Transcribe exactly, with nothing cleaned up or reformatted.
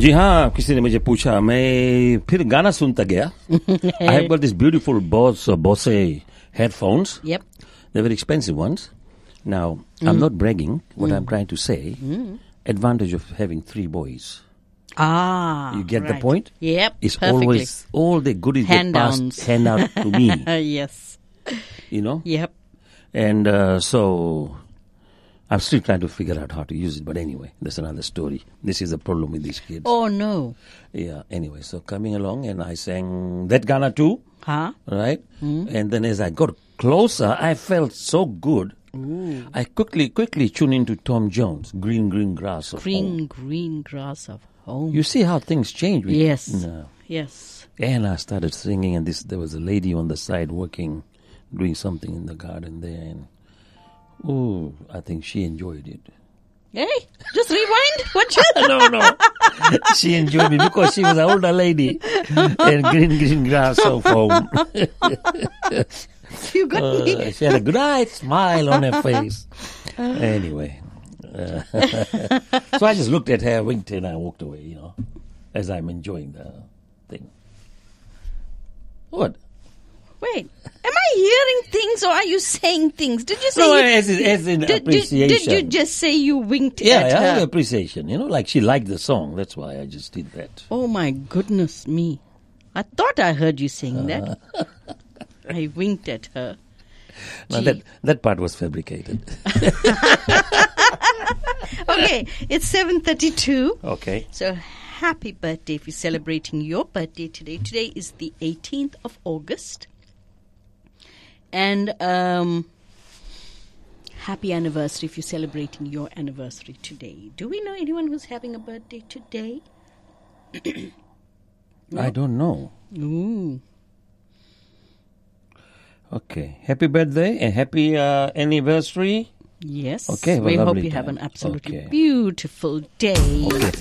जी हाँ, किसी ने मुझे पूछा, मैं फिर गाना सुनता गया. I have got these beautiful Bose uh, Bose headphones. Yep. They're very expensive ones. Now, mm. I'm not bragging. What mm. I'm trying to say, mm. advantage of having three boys. Ah, you get right. the point? Yep, it's perfectly. Always all the goodies hand get passed hand out to me. Yes. You know? Yep. And uh, so I'm still trying to figure out how to use it. But anyway, that's another story. This is the problem with these kids. Oh, no. Yeah, anyway, so coming along and I sang that Ghana too. Huh? Right? Mm. And then as I got closer, I felt so good. Ooh. I quickly, quickly tuned into Tom Jones, Green, Green Grass of Green, Home. green grass of home. You see how things change. With, yes. No. Yes. And I started singing, and this there was a lady on the side working, doing something in the garden there, and oh, I think she enjoyed it. Hey, just rewind. What you? no, no. She enjoyed it because she was an older lady, and green, green grass of home. You got uh, me. She had a bright smile on her face. Anyway. Uh, so I just looked at her, winked, and I walked away, you know, as I'm enjoying the thing. What? Wait, am I hearing things or are you saying things? Did you say No, you, as in, as in did, appreciation. Did, did you just say you winked yeah, at yeah, her? appreciation. You know, like she liked the song. That's why I just did that. Oh, my goodness me. I thought I heard you saying uh. that. I winked at her. No, that, that part was fabricated. Okay, it's seven thirty-two. Okay. So happy birthday if you're celebrating your birthday today. Today is the eighteenth of August. And um, happy anniversary if you're celebrating your anniversary today. Do we know anyone who's having a birthday today? No? I don't know. Ooh. Okay. Happy birthday and happy uh, anniversary. Yes. Okay. We hope you time. have an absolutely okay. beautiful day. Okay.